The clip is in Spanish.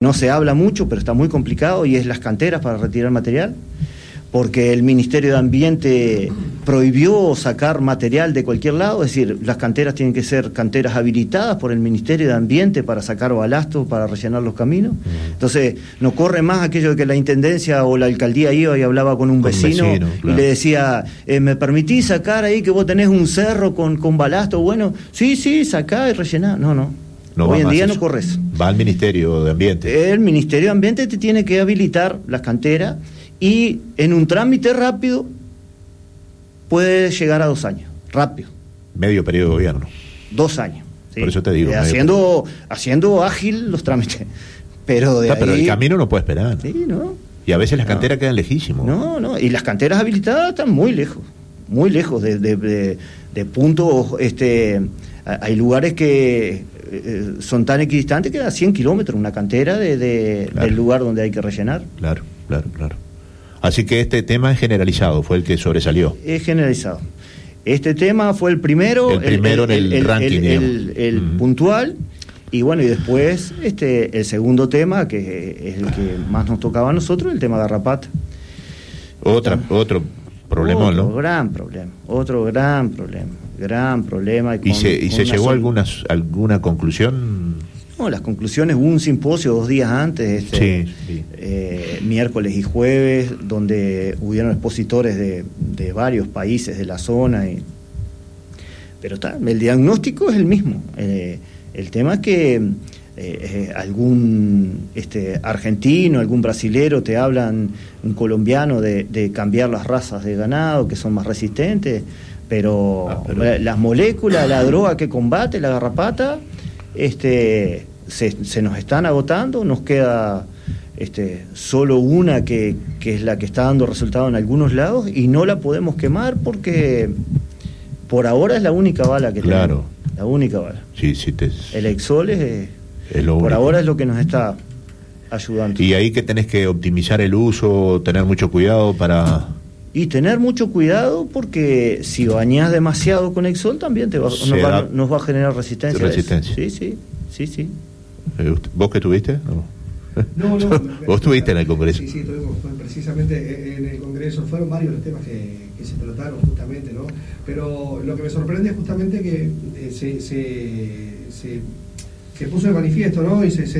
No se habla mucho, pero está muy complicado, y es las canteras para retirar material, porque el Ministerio de Ambiente prohibió sacar material de cualquier lado, es decir, las canteras tienen que ser canteras habilitadas por el Ministerio de Ambiente para sacar balasto, para rellenar los caminos. Entonces, no corre más aquello de que la Intendencia o la Alcaldía iba y hablaba con un vecino, claro, y le decía, ¿me permitís sacar ahí que vos tenés un cerro con balasto? Bueno, sí, sacá y rellená. No, hoy en día no corre eso. Va al Ministerio de Ambiente. El Ministerio de Ambiente te tiene que habilitar las canteras, y en un trámite rápido puede llegar a 2 años, rápido. Medio periodo de gobierno. 2 años. ¿Sí? Por eso te digo. Haciendo ágil los trámites. Pero pero el camino no puede esperar. Sí, ¿no? Y a veces las canteras quedan lejísimos. No, y las canteras habilitadas están muy lejos de puntos. Hay lugares que son tan equidistantes que a 100 kilómetros una cantera del lugar donde hay que rellenar. Claro. Así que este tema es generalizado, fue el que sobresalió. Es generalizado. Este tema fue el primero. El primero en el ranking, el puntual. Y bueno, y después el segundo tema, que es el que más nos tocaba a nosotros, el tema garrapata. Otro problemón, ¿no? Otro gran problema. ¿Y se llegó a alguna conclusión? No, las conclusiones, hubo un simposio 2 días antes, miércoles y jueves, donde hubieron expositores de varios países de la zona. Pero el diagnóstico es el mismo. El tema es que algún argentino, algún brasilero te hablan, un colombiano, de cambiar las razas de ganado que son más resistentes, pero las moléculas, la droga que combate la garrapata, se nos están agotando. Nos queda solo una que es la que está dando resultado en algunos lados, y no la podemos quemar porque por ahora es la única bala que tenemos. La única bala. Sí, el Exol es lo por único. Ahora es lo que nos está ayudando. Y ahí que tenés que optimizar el uso, tener mucho cuidado para... Y tener mucho cuidado, porque si bañás demasiado con Exol también nos va a generar resistencia. Sí. ¿Vos qué tuviste? No. ¿Vos estuviste en el Congreso? Sí, estuvimos precisamente en el Congreso. Fueron varios los temas que se trataron justamente, ¿no? Pero lo que me sorprende es justamente que se puso de manifiesto, ¿no? Y se